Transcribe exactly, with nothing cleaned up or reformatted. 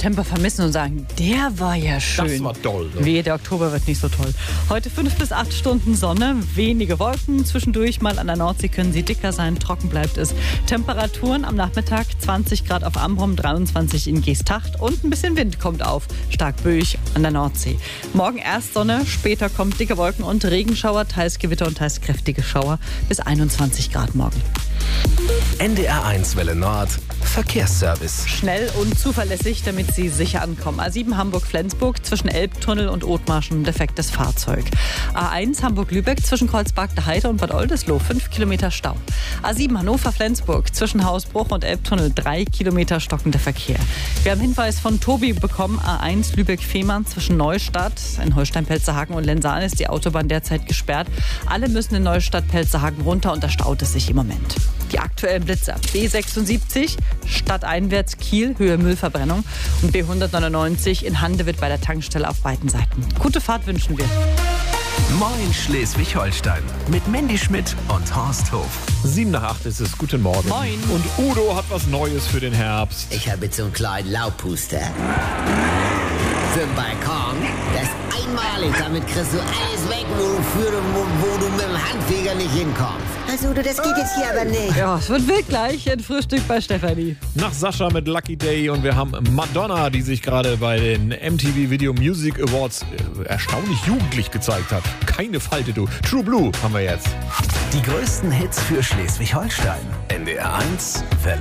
September vermissen und sagen, der war ja schön. Das war toll. Ne? Wehe, der Oktober wird nicht so toll. Heute fünf bis acht Stunden Sonne, wenige Wolken. Zwischendurch mal an der Nordsee können sie dicker sein, trocken bleibt es. Temperaturen am Nachmittag zwanzig Grad auf Amrum, dreiundzwanzig in Geesthacht und ein bisschen Wind kommt auf. Stark böig an der Nordsee. Morgen erst Sonne, später kommt dicke Wolken und Regenschauer, teils Gewitter und teils kräftige Schauer bis einundzwanzig Grad morgen. N D R eins Welle Nord, Verkehrsservice. Schnell und zuverlässig, damit Sie sicher ankommen. A sieben Hamburg-Flensburg zwischen Elbtunnel und Othmarschen defektes Fahrzeug. A eins Hamburg-Lübeck zwischen Kreuzberg-der-Heide und Bad Oldesloe fünf Kilometer Stau. A sieben Hannover-Flensburg zwischen Hausbruch und Elbtunnel drei Kilometer stockender Verkehr. Wir haben Hinweis von Tobi bekommen. A eins Lübeck-Fehmarn zwischen Neustadt in Holstein-Pelzerhaken und Lensahn ist die Autobahn derzeit gesperrt. Alle müssen in Neustadt-Pelzerhaken runter und da staut es sich im Moment. Die aktuellen Blitzer. B sechsundsiebzig stadteinwärts Kiel, Höhe Müllverbrennung und B hundertneunundneunzig in Handewitt bei der Tankstelle auf beiden Seiten. Gute Fahrt wünschen wir. Moin Schleswig-Holstein mit Mandy Schmidt und Horst Hof. Sieben nach acht ist es. Guten Morgen. Moin. Und Udo hat was Neues für den Herbst. Ich habe jetzt so einen kleinen Laubpuster. Für den Balkon. Das ist einmalig. Damit kriegst du alles weg, wo du, für, wo, wo du mit dem Handfeger nicht hinkommst. Also, Udo, das geht jetzt hier aber nicht. Ja, es wird wild gleich. Ein Frühstück bei Stefanie. Nach Sascha mit Lucky Day und wir haben Madonna, die sich gerade bei den M T V Video Music Awards äh, erstaunlich jugendlich gezeigt hat. Keine Falte, du. True Blue haben wir jetzt. Die größten Hits für Schleswig-Holstein. N D R eins Welle